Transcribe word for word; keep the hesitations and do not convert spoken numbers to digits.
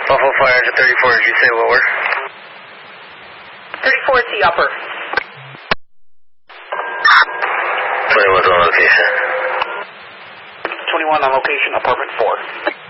Buffalo Fire Engine thirty-four, did you say what word? thirty-four is the upper. twenty-one's on location. twenty-one on location, apartment four.